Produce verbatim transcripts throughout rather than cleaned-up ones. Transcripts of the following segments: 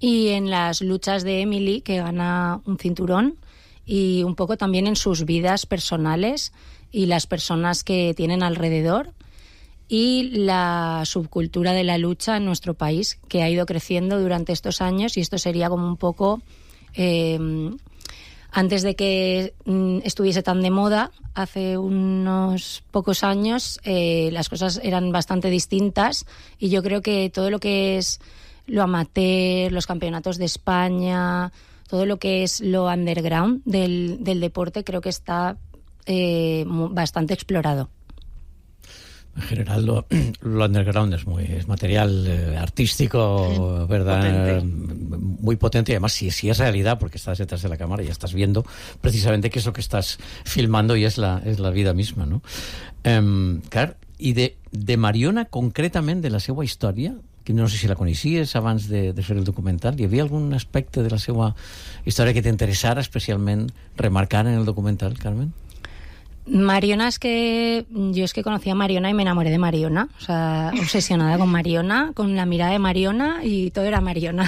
y en las luchas de Emily, que gana un cinturón, y un poco también en sus vidas personales y las personas que tienen alrededor, y la subcultura de la lucha en nuestro país, que ha ido creciendo durante estos años, y esto sería como un poco... Eh, antes de que mm, estuviese tan de moda, hace unos pocos años, eh, las cosas eran bastante distintas, y yo creo que todo lo que es lo amateur, los campeonatos de España, todo lo que es lo underground del, del deporte, creo que está eh, bastante explorado. En general, lo, lo underground es muy es material eh, artístico, ¿verdad? Potente. Muy potente, y además, si, si es realidad, porque estás detrás de la cámara y ya estás viendo precisamente qué es lo que estás filmando, y es la, es la vida misma, no? Um, clar, i de, de Mariona, concretament, de la seva història, que no sé si la coneixies abans de, de fer el documental, hi havia algun aspecte de la seva història que t'interessara especialment remarcar en el documental, Carmen? Mariona, es que yo es que conocí a Mariona y me enamoré de Mariona, o sea, obsesionada con Mariona, con la mirada de Mariona, y todo era Mariona.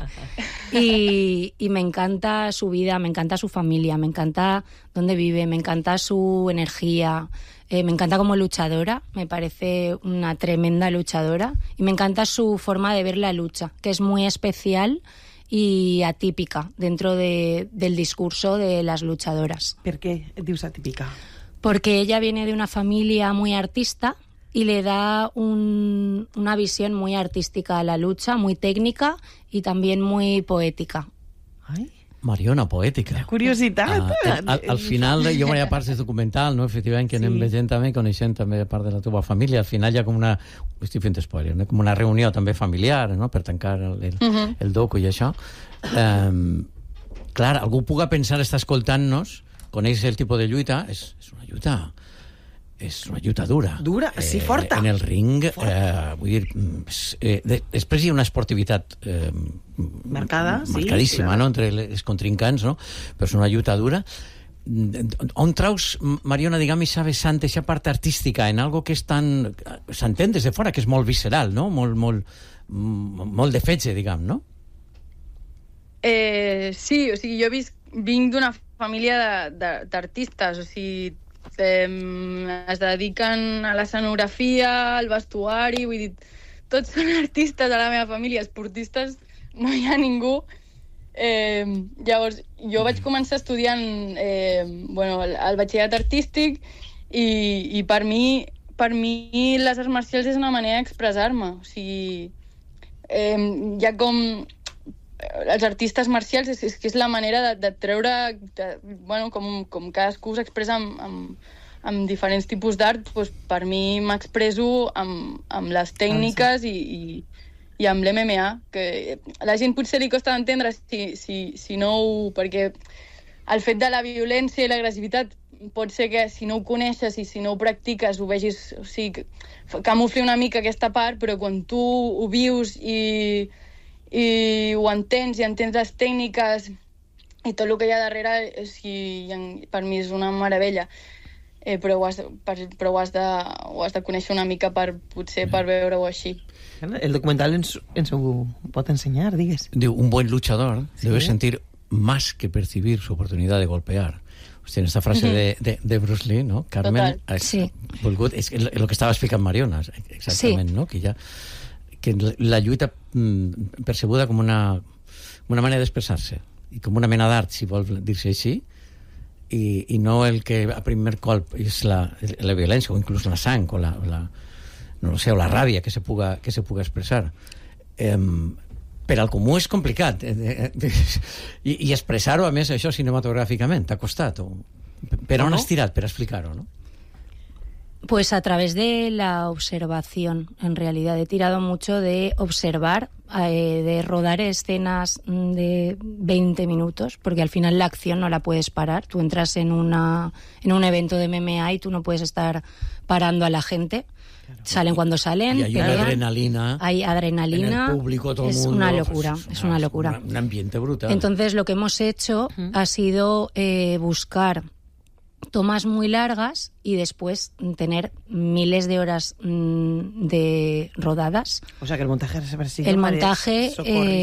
y, y me encanta su vida, me encanta su familia, me encanta dónde vive, me encanta su energía, eh, me encanta como luchadora, me parece una tremenda luchadora, y me encanta su forma de ver la lucha, que es muy especial y atípica dentro de, del discurso de las luchadoras. ¿Por qué dius atípica? Porque ella viene de una familia muy artista y le da un, una visión muy artística a la lucha, muy técnica y también muy poética. Ai, Mariona, poètica. quina curiositat. Uh, al, al final, jo m'hi ha part del documental, no? Efectivament, que anem sí. veient també, coneixent també part de la teva família. Al final hi ha com una... Estic fent spoiler, no? Com una reunió també familiar, no? Per tancar el, el, uh-huh. el docu i això. Um, clar, algú puga pensar, està escoltant-nos, coneix el tipus de lluita, és, és una lluita... és una lluita dura. Dura, sí, eh, forta. En el ring, eh, vull dir, eh, de, després hi ha una esportivitat eh, marcada, marcadíssima, sí, no?, entre els contrincants, no? Però és una lluita dura. On traus, Mariona, diguem, aquesta vessant, aquesta part artística, en algo que és tan... s'entén des de fora, que és molt visceral, no? Molt, molt, molt de fetge, diguem, no? Eh, sí, o sigui, jo visc, vinc d'una família d'artistes, o sigui, eh, es dediquen a l'escenografia, al vestuari, vull dir, tots són artistes a la meva família, esportistes no hi ha ningú. Eh, llavors, jo vaig començar estudiant eh, bueno, el, el batxillerat artístic i, i per mi per mi les arts marcials és una manera d'expressar-me, o sigui, eh, hi ha com... els artistes marcials és, és que és la manera de, de treure de, bueno, com, com cadascú s'expressa amb, amb, amb diferents tipus d'art, doncs per mi m'expresso amb, amb les tècniques i, i, i amb l'M M A, que a la gent potser li costa d'entendre si, si, si no ho... perquè el fet de la violència i l'agressivitat pot ser que si no ho coneixes i si no ho practiques ho vegis, o sigui, camufli una mica aquesta part, però quan tu ho vius i i ho entens, i entens les tècniques i tot el que hi ha darrere, o sigui, per mi és una meravella. Eh, però ho has, per, però ho has, de, ho has de conèixer una mica per, potser per veure-ho així. El documental ens, ens ho pot ensenyar, digues. Diu, un buen luchador sí. debe sentir más que percibir su oportunidad de golpear. Hòstia, en esta frase uh-huh. de, de, de Bruce Lee, no? Carmen, Total, sí. volgut, és el, el que estava explicant Mariona, exactament, sí. no? Que ja... que la lluita mm, percebuda com una, una manera d'expressar-se i com una mena d'art, si vol dir-se així, i, i no el que a primer colp és la, la violència o inclús la sang o la, la, no sé, o la ràbia que se puga, que se puga expressar. Eh, per al comú és complicat eh, eh, i, i expressar-ho, a més, això cinematogràficament t'ha costat o, per on has tirat per explicar-ho, no? Pues a través de la observación, en realidad. He tirado mucho de observar, eh, de rodar escenas de veinte minutos, porque al final la acción no la puedes parar. Tú entras en, una, en un evento de M M A y tú no puedes estar parando a la gente. Claro. Salen cuando salen. Y hay una pelean, adrenalina. Hay adrenalina. En el público, todo el es mundo. Una locura, pues, es una locura. Un ambiente brutal. Entonces lo que hemos hecho uh-huh. ha sido eh, buscar tomas muy largas y después tener miles de horas mmm, de rodadas. O sea que el montaje se persigue. El montaje...